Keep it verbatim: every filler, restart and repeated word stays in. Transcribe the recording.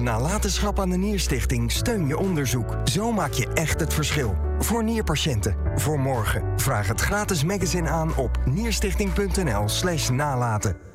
nalatenschap aan de Nierstichting steun je onderzoek. Zo maak je echt het verschil. Voor nierpatiënten. Voor morgen. Vraag het gratis magazine aan op nierstichting punt n l slash nalaten.